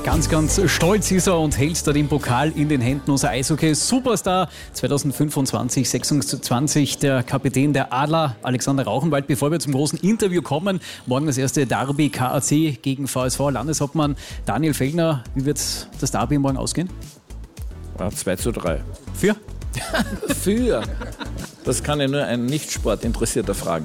Ganz, ganz stolz ist er und hält da den Pokal in den Händen. Unser Eishockey-Superstar 2025, 26, der Kapitän der Adler, Alexander Rauchenwald. Bevor wir zum großen Interview kommen, morgen das erste Derby KAC gegen VSV. Landeshauptmann Daniel Feldner, wie wird das Derby morgen ausgehen? 2:3. Für? Für. Das kann ja nur ein Nicht-Sport-Interessierter fragen.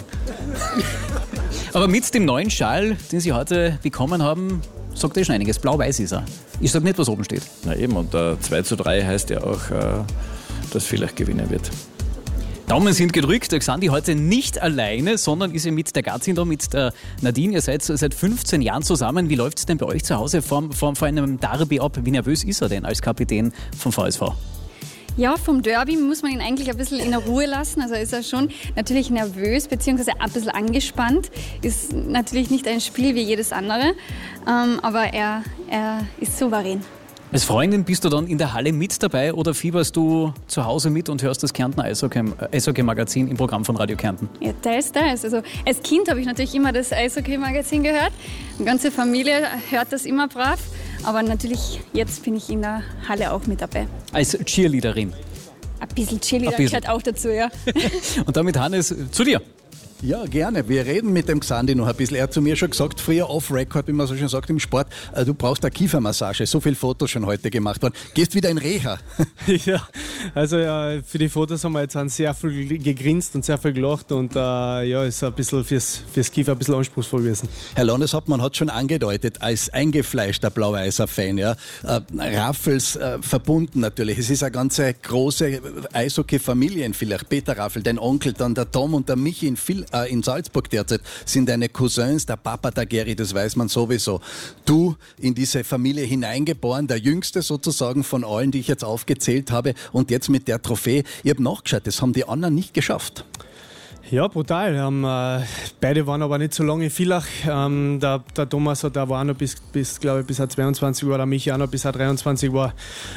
Aber mit dem neuen Schal, den Sie heute bekommen haben, sagt er schon einiges. Blau-weiß ist er. Ich sage nicht, was oben steht. Na eben, und 2:3 heißt ja auch, dass vielleicht gewinnen wird. Daumen sind gedrückt. Der Xandi heute nicht alleine, sondern ist ja mit der Gattin da, mit der Nadine. Ihr seid seit 15 Jahren zusammen. Wie läuft es denn bei euch zu Hause vor einem Derby ab? Wie nervös ist er denn als Kapitän vom VSV? Ja, vom Derby muss man ihn eigentlich ein bisschen in der Ruhe lassen. Also ist er schon natürlich nervös bzw. ein bisschen angespannt. Ist natürlich nicht ein Spiel wie jedes andere, aber er ist souverän. Als Freundin bist du dann in der Halle mit dabei oder fieberst du zu Hause mit und hörst das Kärntner Eishockey-Magazin im Programm von Radio Kärnten? Ja, teils. Also als Kind habe ich natürlich immer das Eishockey-Magazin gehört. Die ganze Familie hört das immer brav. Aber natürlich, jetzt bin ich in der Halle auch mit dabei. Als Cheerleaderin? Ein bisschen Cheerleader gehört auch dazu, ja. Und damit, Hannes, zu dir. Ja, gerne. Wir reden mit dem Xandi noch ein bisschen. Er hat zu mir schon gesagt, früher off-Record, wie man so schön sagt im Sport, du brauchst eine Kiefermassage. So viele Fotos schon heute gemacht worden. Gehst wieder in Reha. Ja, also ja, für die Fotos haben wir jetzt sehr viel gegrinst und sehr viel gelacht und ja, ist ein bisschen fürs Kiefer ein bisschen anspruchsvoll gewesen. Herr Landeshauptmann hat schon angedeutet, als eingefleischter blau-weißer Fan, ja, Raffels verbunden natürlich. Es ist eine ganze große Eishockey-Familie vielleicht. Peter Raffel, dein Onkel, dann der Tom und der Michi in Salzburg derzeit sind deine Cousins, der Papa, der Geri, das weiß man sowieso. Du in diese Familie hineingeboren, der Jüngste sozusagen von allen, die ich jetzt aufgezählt habe und jetzt mit der Trophäe. Ich habe nachgeschaut, das haben die anderen nicht geschafft. Ja, brutal. Beide waren aber nicht so lange in Villach. Der Thomas der war noch bis er 22 war, der Michi auch noch bis er 23 war.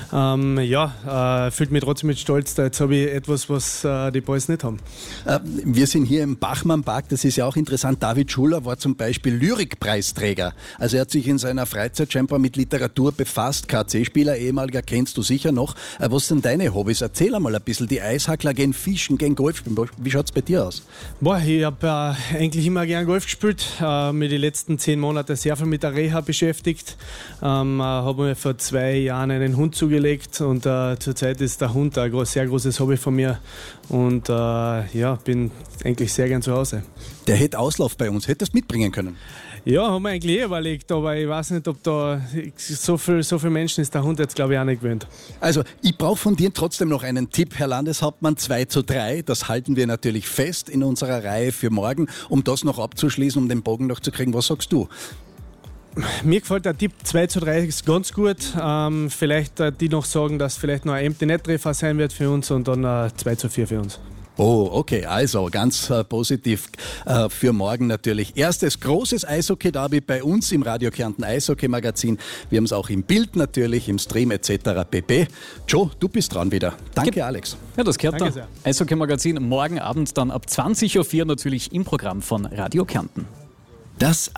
Fühlt mich trotzdem mit Stolz. Jetzt habe ich etwas, was die Boys nicht haben. Wir sind hier im Bachmann-Park, das ist ja auch interessant. David Schuller war zum Beispiel Lyrikpreisträger. Also er hat sich in seiner Freizeit scheinbar mit Literatur befasst. KC-Spieler, ehemaliger, kennst du sicher noch. Was sind deine Hobbys? Erzähl einmal ein bisschen. Die Eishackler gehen fischen, gehen Golf spielen. Wie schaut es bei dir aus? Ich habe eigentlich immer gern Golf gespielt, mir die letzten 10 Monate sehr viel mit der Reha beschäftigt, habe mir vor 2 Jahren einen Hund zugelegt und zurzeit ist der Hund ein sehr großes Hobby von mir und bin eigentlich sehr gern zu Hause. Der hätte Auslauf bei uns, hättest du mitbringen können? Ja, haben wir eigentlich überlegt, aber ich weiß nicht, ob da so viele Menschen ist der Hund jetzt, glaube ich, auch nicht gewöhnt. Also, ich brauche von dir trotzdem noch einen Tipp, Herr Landeshauptmann, 2:3, das halten wir natürlich fest in unserer Reihe für morgen, um das noch abzuschließen, um den Bogen noch zu kriegen. Was sagst du? Mir gefällt der Tipp 2:3 ist ganz gut. Vielleicht die noch sagen, dass vielleicht noch ein Empty Net Treffer sein wird für uns und dann 2:4 für uns. Oh, okay, also ganz positiv für morgen natürlich. Erstes großes Eishockey-Derby bei uns im Radio Kärnten Eishockey-Magazin. Wir haben es auch im Bild natürlich, im Stream etc. pp. Joe, du bist dran wieder. Danke, Alex. Ja, das Kärntner Eishockey-Magazin morgen Abend dann ab 20:04 Uhr natürlich im Programm von Radio Kärnten. Das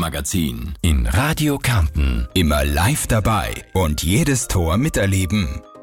Eishockey-Magazin in Radio Kärnten. Immer live dabei und jedes Tor miterleben.